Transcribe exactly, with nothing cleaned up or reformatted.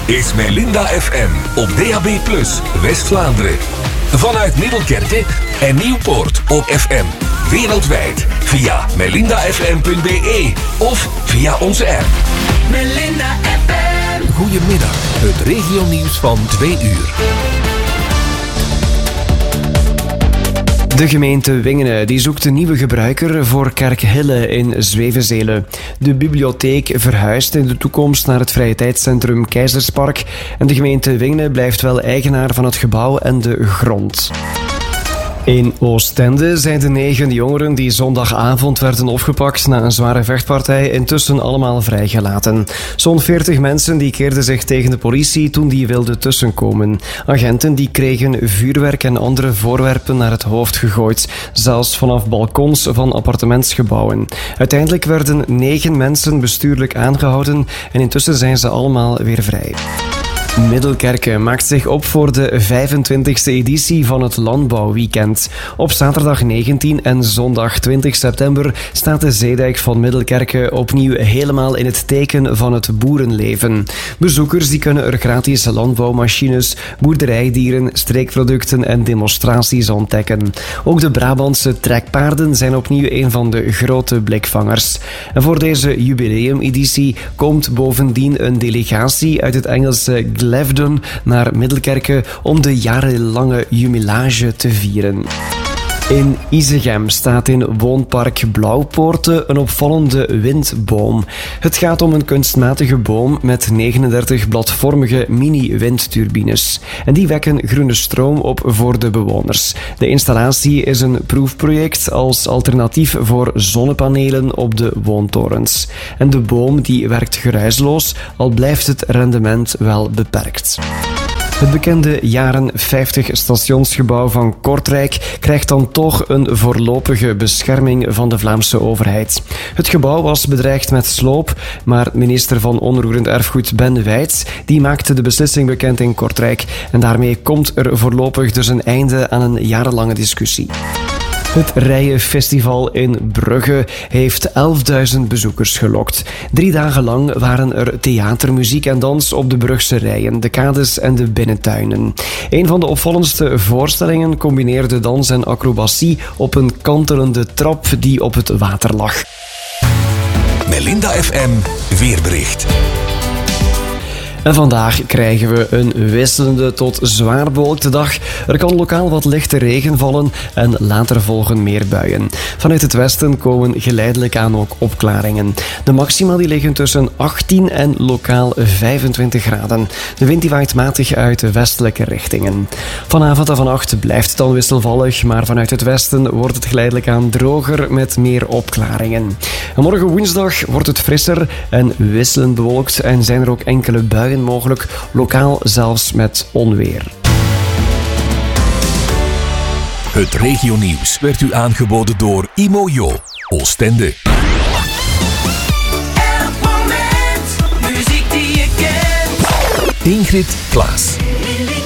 is Melinda F M op D A B plus, West-Vlaanderen. Vanuit Middelkerke en Nieuwpoort op F M. Wereldwijd via melinda f m punt b e of via onze app. Melinda F M. Goedemiddag, het regionieuws van twee uur. De gemeente Wingene die zoekt een nieuwe gebruiker voor Kerkhille in Zwevenzelen. De bibliotheek verhuist in de toekomst naar het vrije tijdscentrum Keizerspark en de gemeente Wingene blijft wel eigenaar van het gebouw en de grond. In Oostende zijn de negen jongeren die zondagavond werden opgepakt na een zware vechtpartij intussen allemaal vrijgelaten. Zo'n veertig mensen die keerden zich tegen de politie toen die wilden tussenkomen. Agenten die kregen vuurwerk en andere voorwerpen naar het hoofd gegooid, zelfs vanaf balkons van appartementsgebouwen. Uiteindelijk werden negen mensen bestuurlijk aangehouden en intussen zijn ze allemaal weer vrij. Middelkerke maakt zich op voor de vijfentwintigste editie van het Landbouwweekend. Op zaterdag negentien en zondag twintig september staat de zeedijk van Middelkerke opnieuw helemaal in het teken van het boerenleven. Bezoekers die kunnen er gratis landbouwmachines, boerderijdieren, streekproducten en demonstraties ontdekken. Ook de Brabantse trekpaarden zijn opnieuw een van de grote blikvangers. En voor deze jubileumeditie komt bovendien een delegatie uit het Engelse Glavdon naar Middelkerke om de jarenlange jubilage te vieren. In Isegem staat in woonpark Blauwpoorten een opvallende windboom. Het gaat om een kunstmatige boom met negenendertig bladvormige mini-windturbines. En die wekken groene stroom op voor de bewoners. De installatie is een proefproject als alternatief voor zonnepanelen op de woontorens. En de boom die werkt geruisloos, al blijft het rendement wel beperkt. Het bekende jaren vijftig stationsgebouw van Kortrijk krijgt dan toch een voorlopige bescherming van de Vlaamse overheid. Het gebouw was bedreigd met sloop, maar minister van Onroerend Erfgoed Ben Wijts die maakte de beslissing bekend in Kortrijk en daarmee komt er voorlopig dus een einde aan een jarenlange discussie. Het Rijenfestival in Brugge heeft elfduizend bezoekers gelokt. Drie dagen lang waren er theater, muziek en dans op de Brugse rijen, de kades en de binnentuinen. Een van de opvallendste voorstellingen combineerde dans en acrobatie op een kantelende trap die op het water lag. Melinda F M weerbericht. En vandaag krijgen we een wisselende tot zwaar bewolkte dag. Er kan lokaal wat lichte regen vallen en later volgen meer buien. Vanuit het westen komen geleidelijk aan ook opklaringen. De maxima die liggen tussen achttien en lokaal vijfentwintig graden. De wind die waait matig uit de westelijke richtingen. Vanavond en vannacht blijft het dan wisselvallig, maar vanuit het westen wordt het geleidelijk aan droger met meer opklaringen. En morgen woensdag wordt het frisser en wisselend bewolkt en zijn er ook enkele buien mogelijk, lokaal zelfs met onweer. Het regionieuws werd u aangeboden door Imojo, Oostende. Elk moment, muziek die je kent. Ingrid Klaas.